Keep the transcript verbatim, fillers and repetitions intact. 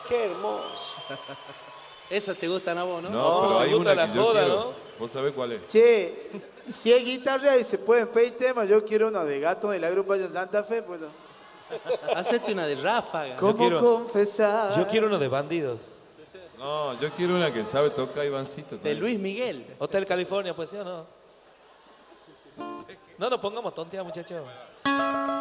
Qué hermoso. Esas te gustan a vos, ¿no? No, No, pero me hay gusta una la que yo joda, quiero. ¿no? ¿Vos sabés cuál es? Che, si hay guitarra y se pueden pedir temas, yo quiero una de Gato de la agrupación Santa Fe, pues. Hacete una de ráfaga. ¿Cómo quiero- confesar? Yo quiero uno de bandidos. No, yo quiero una que sabe tocar Ivancito. De también. Luis Miguel. Hotel California, pues sí o no. No nos pongamos tontear, muchachos.